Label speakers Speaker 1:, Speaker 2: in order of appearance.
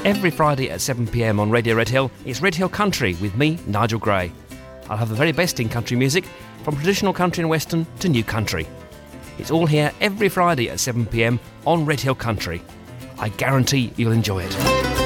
Speaker 1: Every Friday at 7pm on Radio Red Hill, it's Red Hill Country with me, Nigel Gray. I'll have the very best in country music, from traditional country and western to new country. It's all here every Friday at 7pm on Red Hill Country. I guarantee you'll enjoy it.